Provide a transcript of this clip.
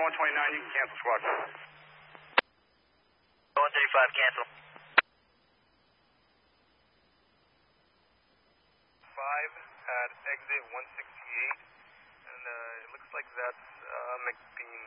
129, you can cancel squad. 135, cancel. 5 at exit 168, and it looks like that's McBean